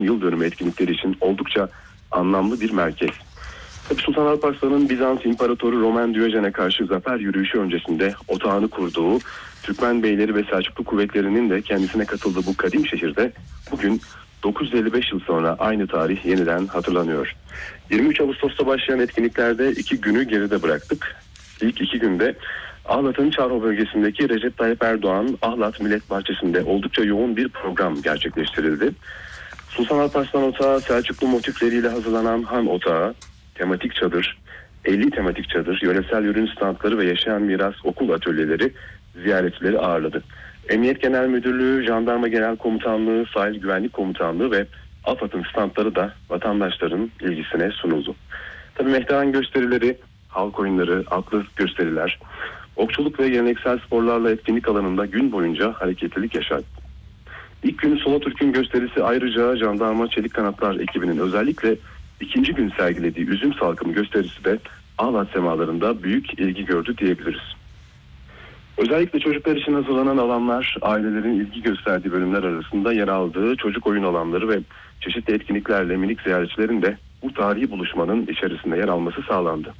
yıl dönümü etkinlikleri için oldukça anlamlı bir merkez. Tabii Sultan Alparslan'ın Bizans İmparatoru Roman Diyojen'e karşı zafer yürüyüşü öncesinde otağını kurduğu Türkmen beyleri ve Selçuklu kuvvetlerinin de kendisine katıldığı bu kadim şehirde bugün 955 yıl sonra aynı tarih yeniden hatırlanıyor. 23 Ağustos'ta başlayan etkinliklerde 2 günü geride bıraktık. İlk 2 günde Ahlat'ın Çarho bölgesindeki Recep Tayyip Erdoğan Ahlat Millet Bahçesi'nde oldukça yoğun bir program gerçekleştirildi. Sultan Alparslan Otağı, Selçuklu motifleriyle hazırlanan Han Otağı, tematik çadır, 50 tematik çadır, yöresel ürün standları ve yaşayan miras okul atölyeleri ziyaretçileri ağırladı. Emniyet Genel Müdürlüğü, Jandarma Genel Komutanlığı, Sahil Güvenlik Komutanlığı ve AFAD'ın standları da vatandaşların ilgisine sunuldu. Tabii mehterhan gösterileri, halk oyunları, atlı gösteriler, okçuluk ve geleneksel sporlarla etkinlik alanında gün boyunca hareketlilik yaşadı. İlk gün Solatürk'ün gösterisi ayrıca Jandarma Çelik Kanatlar ekibinin özellikle ikinci gün sergilediği üzüm salkımı gösterisi de Ahlat semalarında büyük ilgi gördü diyebiliriz. Özellikle çocuklar için hazırlanan alanlar, ailelerin ilgi gösterdiği bölümler arasında yer aldığı çocuk oyun alanları ve çeşitli etkinliklerle minik ziyaretçilerin de bu tarihi buluşmanın içerisinde yer alması sağlandı.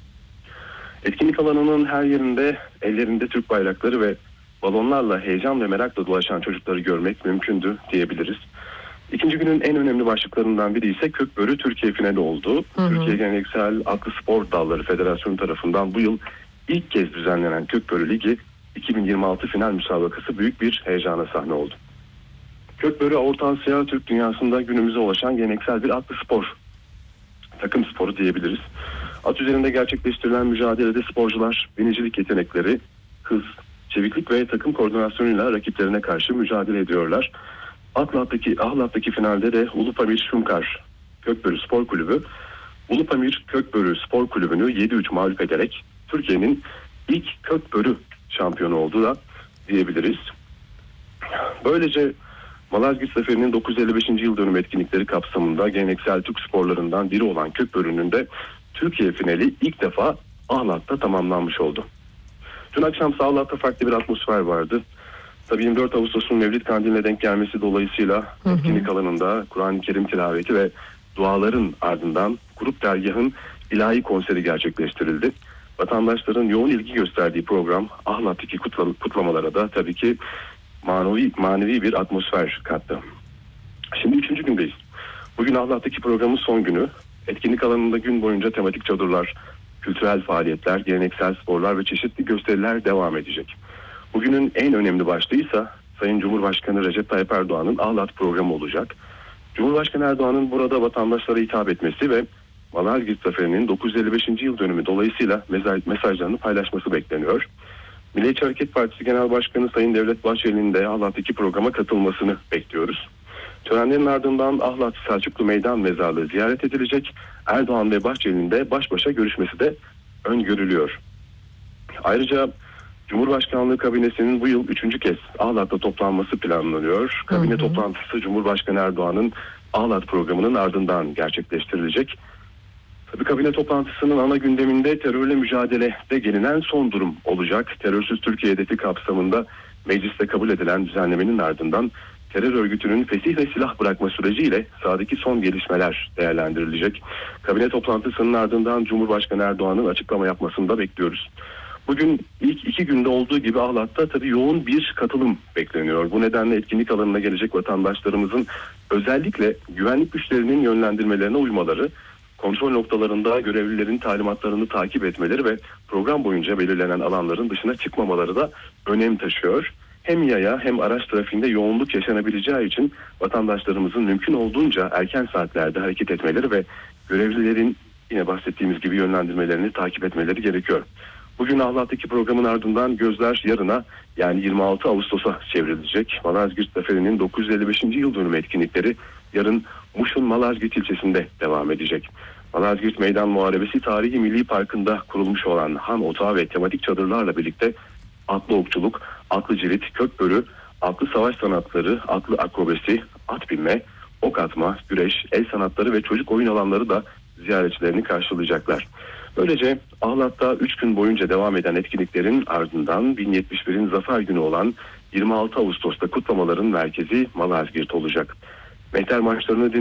Etkinlik alanının her yerinde ellerinde Türk bayrakları ve balonlarla heyecan ve merakla dolaşan çocukları görmek mümkündü diyebiliriz. İkinci günün en önemli başlıklarından biri ise Kökbörü Türkiye finali oldu. Türkiye Geleneksel Atlı Spor Dalları Federasyonu tarafından bu yıl ilk kez düzenlenen Kökbörü Ligi 2026 final müsabakası büyük bir heyecana sahne oldu. Kökbörü Orta Asya, Türk dünyasında günümüze ulaşan geleneksel bir atlı spor. Takım sporu diyebiliriz. At üzerinde gerçekleştirilen mücadelede sporcular binicilik yetenekleri, hız, çeviklik ve takım koordinasyonuyla rakiplerine karşı mücadele ediyorlar. Ahlat'taki finalde de Ulupamir Şumkar Kökbörü Spor Kulübü, Ulupamir Kökbörü Spor Kulübü'nü 7-3 mağlup ederek Türkiye'nin ilk Kökbörü şampiyonu olduğu da diyebiliriz. Böylece Malazgirt Zaferi'nin 955. yıl dönümü etkinlikleri kapsamında geleneksel Türk sporlarından biri olan Kökbörü'nün de Türkiye finali ilk defa Ahlat'ta tamamlanmış oldu. Dün akşam Ahlat'ta farklı bir atmosfer vardı. Tabii 24 Ağustos'un Mevlid Kandili'ne denk gelmesi dolayısıyla etkinlik alanında Kur'an-ı Kerim tilaveti ve duaların ardından Grup Dergah'ın ilahi konseri gerçekleştirildi. Vatandaşların yoğun ilgi gösterdiği program Ahlat'taki kutlamalara da tabii ki manevi bir atmosfer kattı. Şimdi 3. gündeyiz. Bugün Ahlat'taki programın son günü. Etkinlik alanında gün boyunca tematik çadırlar, kültürel faaliyetler, geleneksel sporlar ve çeşitli gösteriler devam edecek. Bugünün en önemli başlığıysa Sayın Cumhurbaşkanı Recep Tayyip Erdoğan'ın Ahlat programı olacak. Cumhurbaşkanı Erdoğan'ın burada vatandaşlara hitap etmesi ve Malazgirt Zaferi'nin 955. yıl dönümü dolayısıyla mesajlarını paylaşması bekleniyor. Milliyetçi Hareket Partisi Genel Başkanı Sayın Devlet Bahçeli'nin de Ahlat'taki programa katılmasını bekliyoruz. Törenlerin ardından Ahlat Selçuklu Meydan Mezarlığı ziyaret edilecek. Erdoğan ve Bahçeli'nin de baş başa görüşmesi de öngörülüyor. Ayrıca Cumhurbaşkanlığı kabinesinin bu yıl 3. kez Ahlat'ta toplanması planlanıyor. Kabine toplantısı Cumhurbaşkanı Erdoğan'ın Ahlat programının ardından gerçekleştirilecek. Tabii kabine toplantısının ana gündeminde terörle mücadelede gelinen son durum olacak. Terörsüz Türkiye hedefi kapsamında mecliste kabul edilen düzenlemenin ardından terör örgütünün fesih ve silah bırakma süreciyle sahadaki son gelişmeler değerlendirilecek. Kabine toplantısının ardından Cumhurbaşkanı Erdoğan'ın açıklama yapmasını da bekliyoruz. Bugün ilk 2 günde olduğu gibi Ahlat'ta tabii yoğun bir katılım bekleniyor. Bu nedenle etkinlik alanına gelecek vatandaşlarımızın özellikle güvenlik güçlerinin yönlendirmelerine uymaları, kontrol noktalarında görevlilerin talimatlarını takip etmeleri ve program boyunca belirlenen alanların dışına çıkmamaları da önem taşıyor. Hem yaya hem araç trafiğinde yoğunluk yaşanabileceği için vatandaşlarımızın mümkün olduğunca erken saatlerde hareket etmeleri ve görevlilerin yine bahsettiğimiz gibi yönlendirmelerini takip etmeleri gerekiyor. Bugün Ahlat'taki programın ardından gözler yarına yani 26 Ağustos'a çevrilecek. Malazgirt Zaferi'nin 955. yıl dönümü etkinlikleri yarın Muş'un Malazgirt ilçesinde devam edecek. Malazgirt Meydan Muharebesi Tarihi Milli Parkı'nda kurulmuş olan Han Otağı ve tematik çadırlarla birlikte atlı okçuluk, atlı cirit, kökbörü, atlı savaş sanatları, atlı akrobasi, at binme, ok atma, güreş, el sanatları ve çocuk oyun alanları da ziyaretçilerini karşılayacaklar. Böylece Ahlat'ta 3 gün boyunca devam eden etkinliklerin ardından 1071'in zafer günü olan 26 Ağustos'ta kutlamaların merkezi Malazgirt olacak. Mehter marşlarını